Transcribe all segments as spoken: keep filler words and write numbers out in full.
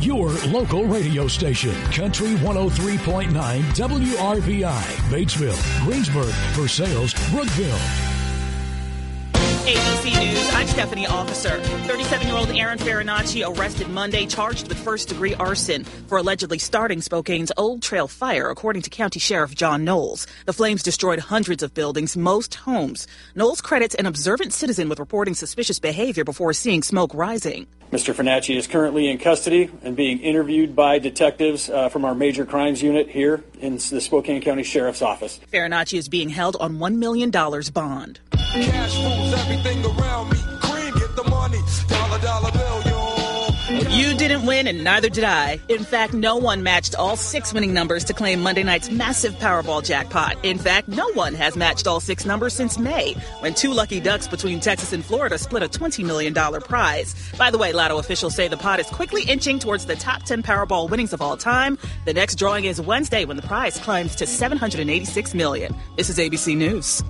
your local radio station. Country one oh three point nine W R B I, Batesville, Greensburg, Versailles, Brookville. A B C News, I'm Stephanie Officer. thirty-seven-year-old Aaron Farinacci arrested Monday, charged with first-degree arson for allegedly starting Spokane's Old Trail fire, according to County Sheriff John Knowles. The flames destroyed hundreds of buildings, most homes. Knowles credits an observant citizen with reporting suspicious behavior before seeing smoke rising. Mister Farinacci is currently in custody and being interviewed by detectives uh, from our major crimes unit here in the Spokane County Sheriff's Office. Farinacci is being held on one million dollars bond. Cash rules everything around me. Cream, get the money. Dollar, dollar bill, yo. You didn't win, and neither did I. In fact, no one matched all six winning numbers to claim Monday night's massive Powerball jackpot. In fact, no one has matched all six numbers since May, when two lucky ducks between Texas and Florida split a twenty million dollars prize. By the way, Lotto officials say the pot is quickly inching towards the top ten Powerball winnings of all time. The next drawing is Wednesday, when the prize climbs to seven hundred eighty-six million dollars. This is A B C News.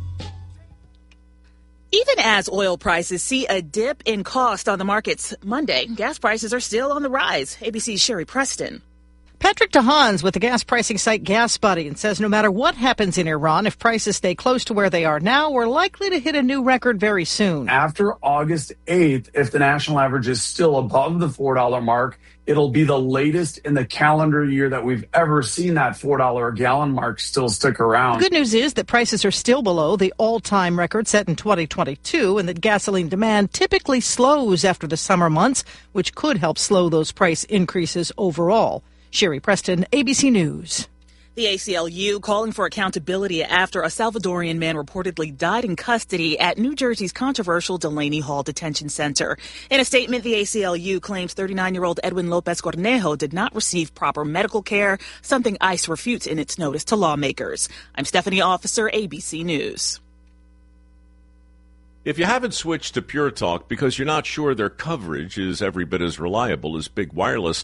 Even as oil prices see a dip in cost on the markets Monday, gas prices are still on the rise. A B C's Sherry Preston. Patrick DeHaans with the gas pricing site GasBuddy and says no matter what happens in Iran, if prices stay close to where they are now, we're likely to hit a new record very soon. After August eighth, if the national average is still above the four dollar mark, it'll be the latest in the calendar year that we've ever seen that four dollar a gallon mark still stick around. The good news is that prices are still below the all-time record set in twenty twenty-two and that gasoline demand typically slows after the summer months, which could help slow those price increases overall. Sherry Preston, A B C News. The A C L U calling for accountability after a Salvadorian man reportedly died in custody at New Jersey's controversial Delaney Hall Detention Center. In a statement, the A C L U claims thirty-nine-year-old Edwin Lopez Cornejo did not receive proper medical care, something ICE refutes in its notice to lawmakers. I'm Stephanie Officer, A B C News. If you haven't switched to Pure Talk because you're not sure their coverage is every bit as reliable as big wireless,